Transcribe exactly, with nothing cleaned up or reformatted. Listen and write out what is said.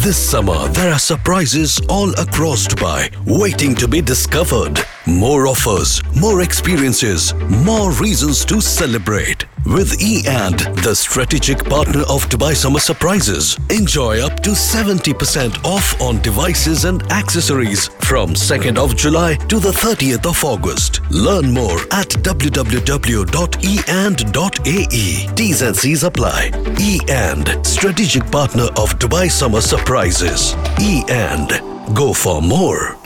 This summer, there are surprises all across Dubai waiting to be discovered. More offers, more experiences, more reasons to celebrate. With E and, the strategic partner of Dubai Summer Surprises, enjoy up to seventy percent off on devices and accessories from second of July to the thirtieth of August. Learn more at w w w dot e and dot a e. T's and C's apply. E and, strategic partner of Dubai Summer Surprises. E and, go for more.